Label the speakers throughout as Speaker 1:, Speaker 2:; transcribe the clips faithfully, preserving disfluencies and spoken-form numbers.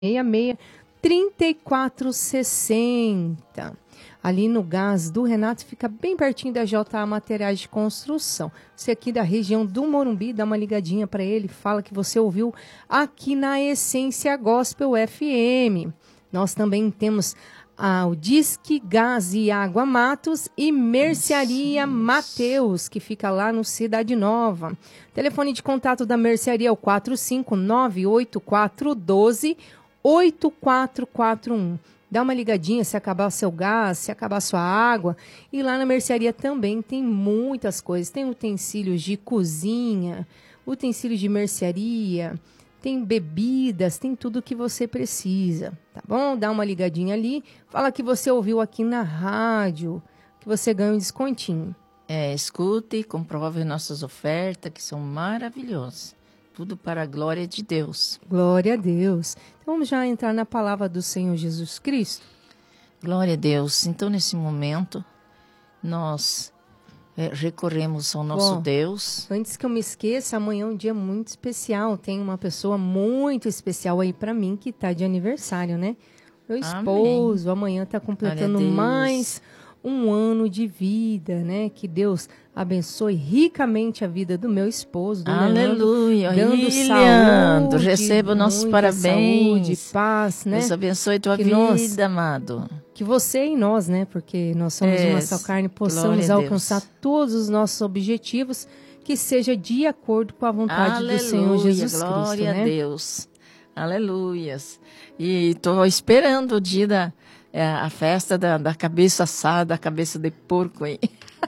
Speaker 1: seis, trinta e quatro sessenta. Ali no gás do Renato, fica bem pertinho da J A Materiais de Construção. Você aqui da região do Morumbi, dá uma ligadinha para ele, fala que você ouviu aqui na Essência Gospel F M. Nós também temos ah, o Disque Gás e Água Matos e Mercearia Mateus, que fica lá no Cidade Nova. Telefone de contato da mercearia é o quatro cinco nove oito quatro um dois oito quatro quatro um. Dá uma ligadinha se acabar seu gás, se acabar sua água. E lá na mercearia também tem muitas coisas. Tem utensílios de cozinha, utensílios de mercearia, tem bebidas, tem tudo que você precisa, tá bom? Dá uma ligadinha ali, fala que você ouviu aqui na rádio, que você ganha um descontinho.
Speaker 2: É, escute, comprove nossas ofertas, que são maravilhosas. Tudo para a glória de Deus.
Speaker 1: Glória a Deus. Então vamos já entrar na palavra do Senhor Jesus Cristo.
Speaker 2: Glória a Deus. Então, nesse momento, nós é, recorremos ao nosso
Speaker 1: Bom,
Speaker 2: Deus.
Speaker 1: Antes que eu me esqueça, amanhã é um dia muito especial. Tem uma pessoa muito especial aí para mim que está de aniversário, né? Meu esposo, Amém. Amanhã está completando mais um ano de vida, né? Que Deus abençoe ricamente a vida do meu esposo, do
Speaker 2: Aleluia,
Speaker 1: Leandro, dando
Speaker 2: Leandro,
Speaker 1: saúde,
Speaker 2: receba nossos parabéns,
Speaker 1: saúde, paz, né?
Speaker 2: Deus abençoe tua
Speaker 1: que
Speaker 2: vida,
Speaker 1: nós,
Speaker 2: amado.
Speaker 1: Que você e nós, né? Porque nós somos
Speaker 2: é,
Speaker 1: uma só carne, possamos alcançar todos os nossos objetivos, que seja de acordo com a vontade
Speaker 2: Aleluia,
Speaker 1: do Senhor Jesus Cristo,
Speaker 2: glória
Speaker 1: né?
Speaker 2: a Deus, aleluias. E estou esperando o dia da É a festa da, da cabeça assada, a cabeça de porco, hein?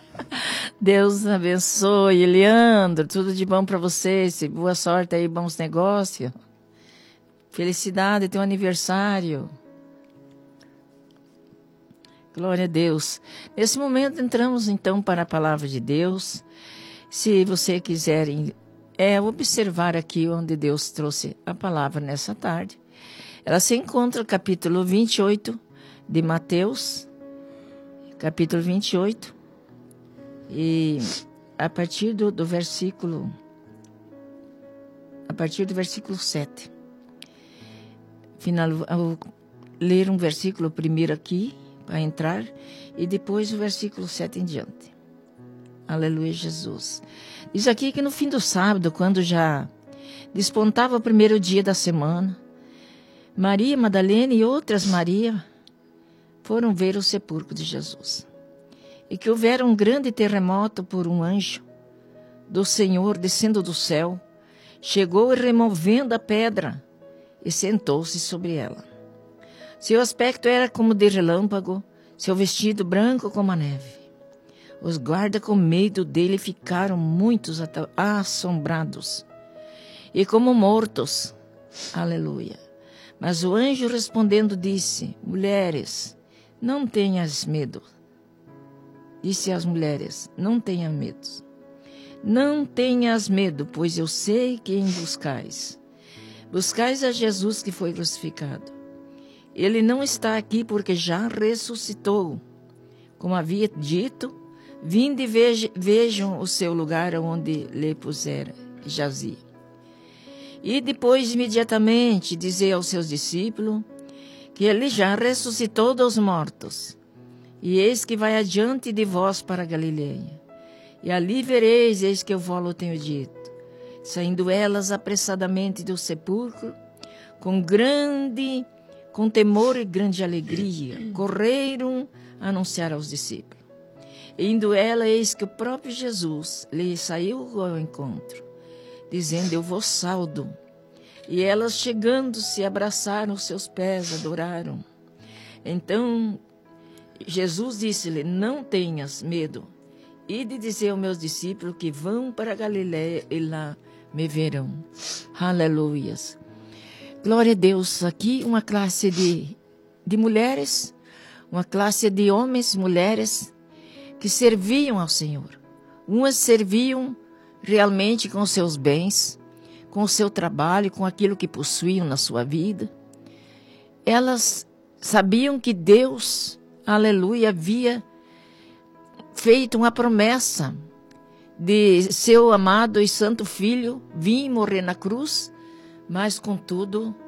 Speaker 2: Deus abençoe, Leandro, tudo de bom para você, boa sorte aí, bons negócios. Felicidade, teu aniversário. Glória a Deus. Nesse momento entramos então para a palavra de Deus. Se você quiser é, observar aqui onde Deus trouxe a palavra nessa tarde, ela se encontra no capítulo vinte e oito de Mateus, capítulo vinte e oito, e a partir do, do versículo, a partir do versículo sete. Final, vou ler um versículo primeiro aqui, para entrar, e depois o versículo sete em diante. Aleluia, Jesus. Diz aqui que no fim do sábado, quando já despontava o primeiro dia da semana, Maria Madalena e outras Maria foram ver o sepulcro de Jesus. E que houvera um grande terremoto por um anjo do Senhor descendo do céu, chegou e removendo a pedra e sentou-se sobre ela. Seu aspecto era como de relâmpago, seu vestido branco como a neve. Os guardas com medo dele ficaram muitos assombrados e como mortos. Aleluia. Mas o anjo respondendo disse: mulheres, não tenhas medo. Disse às mulheres: não tenhas medo. Não tenhas medo, pois eu sei quem buscais. Buscais a Jesus que foi crucificado. Ele não está aqui porque já ressuscitou. Como havia dito, vinde e vejam o seu lugar onde lhe pusera, jazia. E depois, imediatamente, dizei aos seus discípulos que ele já ressuscitou dos mortos. E eis que vai adiante de vós para a Galileia. E ali vereis, eis que eu vos tenho dito. Saindo elas apressadamente do sepulcro, com grande, com temor e grande alegria, correram a anunciar aos discípulos. E indo ela, eis que o próprio Jesus lhe saiu ao encontro, dizendo: eu vos saudo. E elas, chegando-se, abraçaram os seus pés, adoraram. Então Jesus disse-lhe: não tenhas medo. Ide dizer aos meus discípulos que vão para a Galileia e lá me verão. Aleluias. Glória a Deus. Aqui uma classe de, de mulheres, uma classe de homens, mulheres, que serviam ao Senhor. Umas serviam realmente com seus bens, com o seu trabalho, com aquilo que possuíam na sua vida. Elas sabiam que Deus, aleluia, havia feito uma promessa de seu amado e santo Filho vir morrer na cruz, mas contudo